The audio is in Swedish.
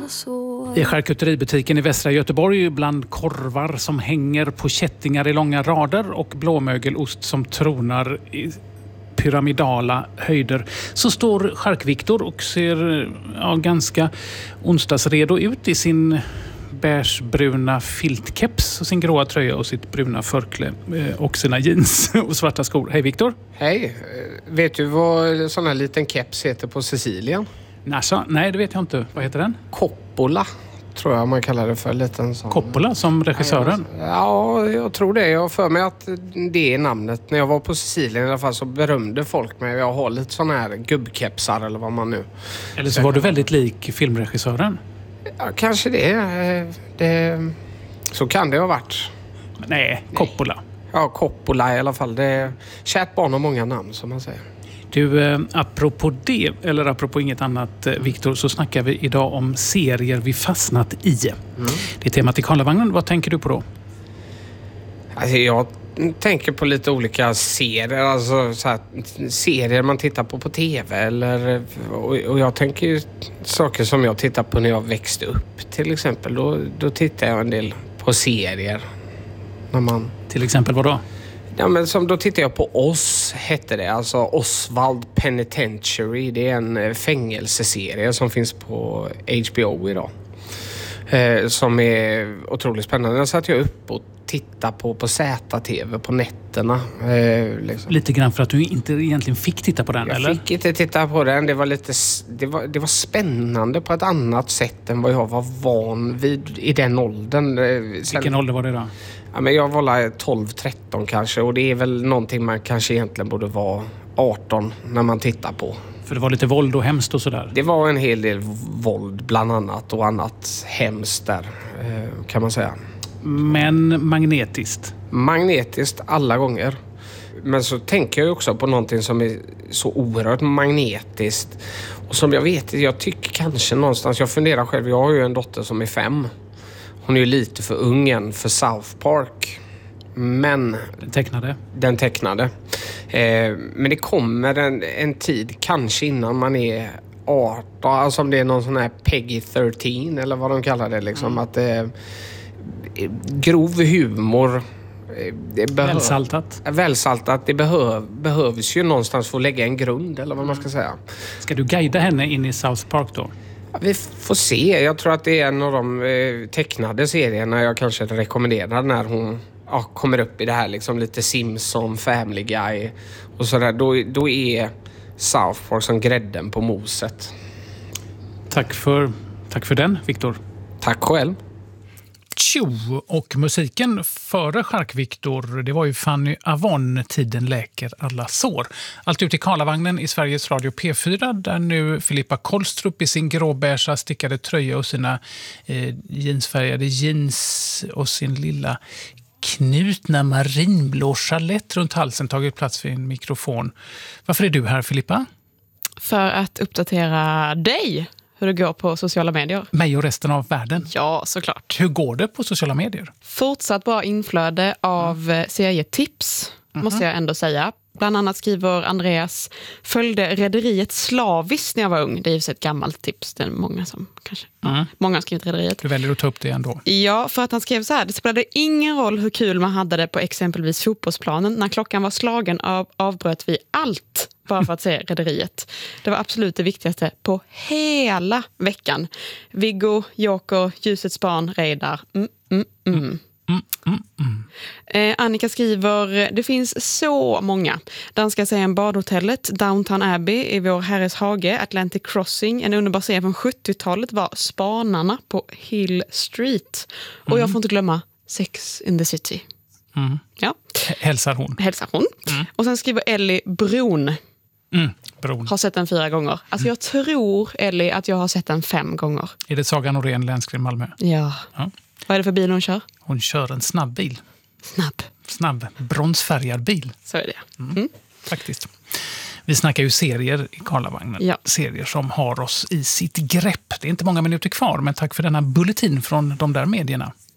I charkuteributiken i Västra Göteborg, bland korvar som hänger på kättingar i långa rader och blåmögelost som tronar i pyramidala höjder, så står Chark-Viktor och ser ganska onsdagsredo ut i sin bärsbruna filtkeps och sin gråa tröja och sitt bruna förkle och sina jeans och svarta skor. Hej Viktor. Hej. Vet du vad sån här liten keps heter på Sicilien? Nasa? Nej, det vet jag inte. Vad heter den? Coppola, tror jag man kallar det för. Liten sån. Coppola som regissören? Ja, jag tror det. Jag har för mig att det är namnet. När jag var på Sicilien i alla fall så berömde folk mig. Jag har lite såna här gubbkepsar eller vad man nu... Eller så var du väldigt lik filmregissören? Ja, kanske det. Så kan det ha varit. Nej, Coppola. Ja, Coppola i alla fall. Det är kärt barn och många namn som man säger. Du, apropå det, eller apropå inget annat, Viktor, så snackar vi idag om serier vi fastnat i. Det är temat i Karlavagnen. Vad tänker du på då? Alltså, jag tänker på lite olika serier. Alltså så här, serier man tittar på tv. Eller, och jag tänker ju saker som jag tittar på när jag växte upp. Till exempel, då tittar jag en del på serier. När man... Till exempel vad då? Ja, men som då tittar jag på Oz, hette det. Alltså Oswald Penitentiary. Det är en fängelseserie som finns på HBO idag. Som är otroligt spännande. Den satt jag upp och tittade på ZTV på nätterna. Liksom. Lite grann för att du inte egentligen fick titta på den, eller? Jag fick inte titta på den. Det var spännande på ett annat sätt än vad jag var van vid i den åldern. Vilken ålder var det då? Ja, men jag var 12-13 kanske, och det är väl någonting man kanske egentligen borde vara 18 när man tittar på. För det var lite våld och hemskt och sådär? Det var en hel del våld bland annat och annat hemskt där, kan man säga. Men magnetiskt? Magnetiskt alla gånger. Men så tänker jag också på någonting som är så oerhört magnetiskt. Och som jag tycker kanske någonstans, jag funderar själv, jag har ju en dotter som är 5. Hon är ju lite för ung än för South Park. Men... Den tecknade. Men det kommer en tid, kanske innan man är 18. Alltså om det är någon sån här Peggy 13 eller vad de kallar det. Liksom, att grov humor... Välsaltat. Det behövs ju någonstans för att lägga en grund, eller vad man ska säga. Ska du guida henne in i South Park då? Ja, vi får se. Jag tror att det är en av de tecknade serierna jag kanske rekommenderar när hon kommer upp i det här liksom lite Simpson, Family Guy och sådär. Då är South Park som grädden på moset. Tack för den, Viktor. Tack själv. Tjo, och musiken före Chark-Viktor, det var ju Fanny Avon, Tiden läker alla sår. Allt ut i Karlavagnen i Sveriges Radio P4, där nu Filippa Kolstrup i sin gråbeiga stickade tröja och sina jeansfärgade jeans och sin lilla knutna marinblå chalett runt halsen tagit plats vid en mikrofon. Varför är du här, Filippa? För att uppdatera dig hur det går på sociala medier. Mig och resten av världen? Ja, såklart. Hur går det på sociala medier? Fortsatt bra inflöde av serietips, måste jag ändå säga. Bland annat skriver Andreas, följde rederiet slaviskt när jag var ung. Det är ju ett gammalt tips. Det är många som kanske... Många har skrivit rederiet. Du väljer att ta upp det ändå. Ja, för att han skrev så här. Det spelade ingen roll hur kul man hade det på exempelvis fotbollsplanen. När klockan var slagen avbröt vi allt bara för att se rederiet. Det var absolut det viktigaste på hela veckan. Viggo, Joker, Ljusets barn, Reidar. Annika skriver, det finns så många. Danska serien Badhotellet, Downton Abbey i Vår Herres hage, Atlantic Crossing, en underbar serie från 70-talet var Spanarna på Hill Street. Och jag får inte glömma Sex in the City. Ja. Hälsar hon. Och sen skriver Ellie Bron. Bron. Har sett den 4 gånger. Alltså jag tror, Ellie, att jag har sett den 5 gånger. Är det Saga Norén, Länskrim Malmö? Ja. Vad är det för bil hon kör? Hon kör en snabb bil. Snabb. Bronsfärgad bil. Så är det. Faktiskt. Vi snackar ju serier i Karlavagnen. Ja. Serier som har oss i sitt grepp. Det är inte många minuter kvar, men tack för denna bulletin från de där medierna.